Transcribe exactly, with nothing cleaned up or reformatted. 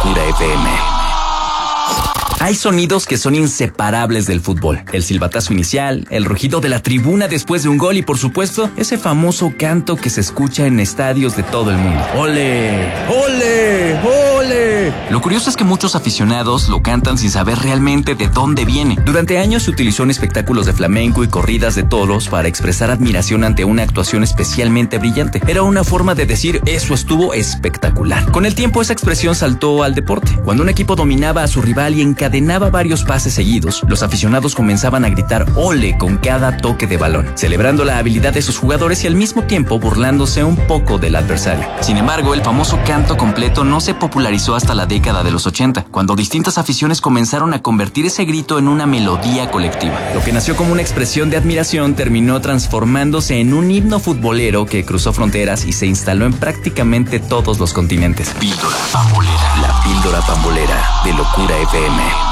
Locura F M. Hay sonidos que son inseparables del fútbol. El silbatazo inicial, el rugido de la tribuna después de un gol y, por supuesto, ese famoso canto que se escucha en estadios de todo el mundo. ¡Ole! ¡Ole! ¡Ole! Lo curioso es que muchos aficionados lo cantan sin saber realmente de dónde viene. Durante años se utilizó en espectáculos de flamenco y corridas de toros para expresar admiración ante una actuación especialmente brillante. Era una forma de decir, eso estuvo espectacular. Con el tiempo esa expresión saltó al deporte. Cuando un equipo dominaba a su rival y encadenaba Encadenaba varios pases seguidos, los aficionados comenzaban a gritar ole con cada toque de balón, celebrando la habilidad de sus jugadores y al mismo tiempo burlándose un poco del adversario. Sin embargo, el famoso canto completo no se popularizó hasta la década de los ochenta, cuando distintas aficiones comenzaron a convertir ese grito en una melodía colectiva. Lo que nació como una expresión de admiración terminó transformándose en un himno futbolero que cruzó fronteras y se instaló en prácticamente todos los continentes. Píldora Pambolera. La píldora pambolera de Locura F M.